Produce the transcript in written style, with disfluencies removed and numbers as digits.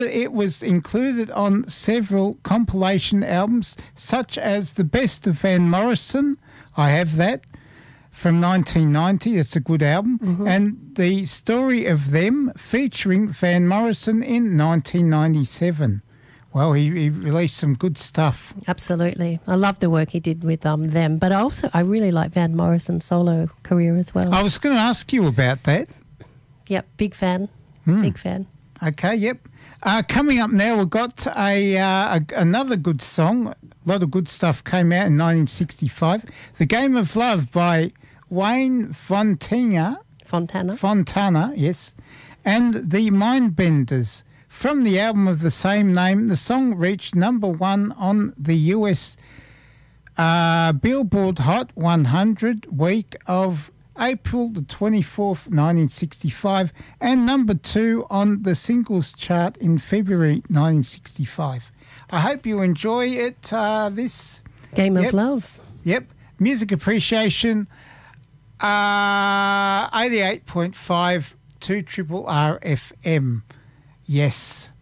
It was included on several compilation albums, such as The Best of Van Morrison. I have that from 1990. It's a good album. Mm-hmm. And The Story of Them, featuring Van Morrison in 1997. Well, he released some good stuff. Absolutely. I love the work he did with them. But I really like Van Morrison's solo career as well. I was going to ask you about that. Yep, big fan. Big fan. Okay, yep. Coming up now, we've got another good song. A lot of good stuff came out in 1965. The Game of Love by Wayne Fontana, yes, and the Mindbenders. From the album of the same name, the song reached number 1 on the US Billboard Hot 100 week of April the 24th, 1965, and number 2 on the singles chart in February 1965. I hope you enjoy it, this... Game of Love. Yep. Music Appreciation, 88.5 2 Triple R FM. Yes.